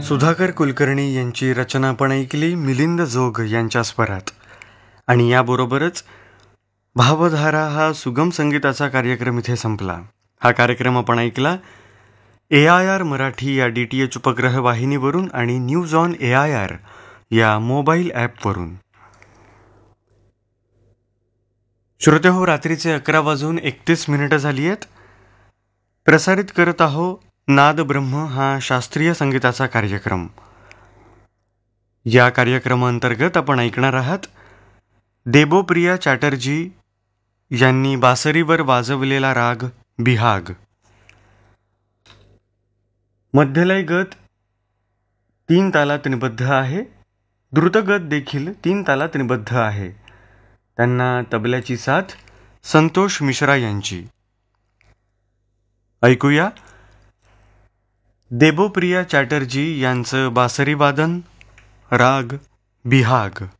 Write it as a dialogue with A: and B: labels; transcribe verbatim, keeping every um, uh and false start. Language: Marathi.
A: सुधाकर कुलकर्णी यांची रचना आपण ऐकली मिलिंद जोग यांच्या स्वरात. आणि याबरोबरच भावधारा हा सुगम संगीताचा कार्यक्रम इथे संपला. हा कार्यक्रम आपण ऐकला ए आय आर मराठी या डी टी एच उपग्रह वाहिनीवरून आणि news on A I R या मोबाईल ॲपवरून. श्रोते हो, रात्रीचे अकरा वाजून एकतीस मिनिटं झाली आहेत. प्रसारित करत आहो नाद ब्रह्म हा शास्त्रीय संगीताचा कार्यक्रम. या कार्यक्रमांतर्गत आपण ऐकणार आहात देबोप्रिया चॅटर्जी यांनी बासरीवर वाजवलेला राग बिहाग. मध्यलय गत तीन तालात निबद्ध आहे. द्रुतगत देखील तीन तालात निबद्ध आहे. त्यांना तबल्याची साथ संतोष मिश्रा यांची. ऐकूया देबोप्रिया चॅटर्जी यांचं बासरी वादन राग बिहाग.